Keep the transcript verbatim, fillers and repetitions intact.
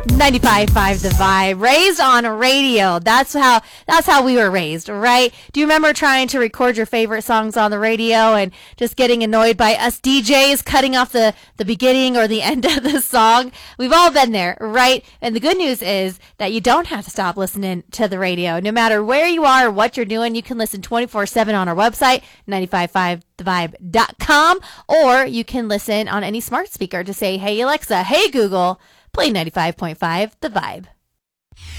ninety-five point five The Vibe, raised on radio. That's how that's how we were raised, right? Do you remember trying to record your favorite songs on the radio and just getting annoyed by us D Js cutting off the, the beginning or the end of the song? We've all been there, right? And the good news is that you don't have to stop listening to the radio. No matter where you are or what you're doing, you can listen twenty-four seven on our website, ninety-five point five the vibe dot com, or you can listen on any smart speaker to say, hey Alexa, hey Google, play ninety-five point five The Vibe.